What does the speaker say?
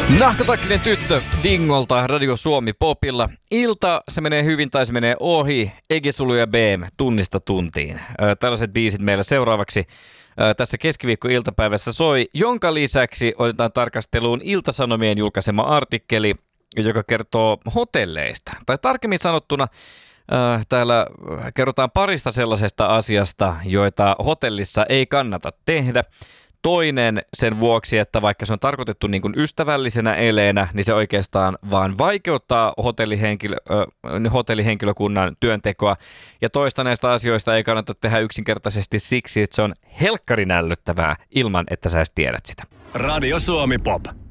Nahkatakkinen tyttö Dingolta Radio Suomi Popilla. Ilta, se menee hyvin tai se menee ohi. Egisulu ja BM, tunnista tuntiin. Tällaiset biisit meillä seuraavaksi tässä keskiviikko-iltapäivässä soi, jonka lisäksi otetaan tarkasteluun Ilta-Sanomien julkaisema artikkeli, joka kertoo hotelleista. Tai tarkemmin sanottuna, täällä kerrotaan parista sellaisesta asiasta, joita hotellissa ei kannata tehdä. Toinen sen vuoksi, että vaikka se on tarkoitettu niin kuin ystävällisenä eleenä, niin se oikeastaan vaan vaikeuttaa hotellihenkilökunnan työntekoa. Ja toista näistä asioista ei kannata tehdä yksinkertaisesti siksi, että se on helkkarin ällöttävää ilman, että sä edes tiedät sitä. Radio Suomi Pop.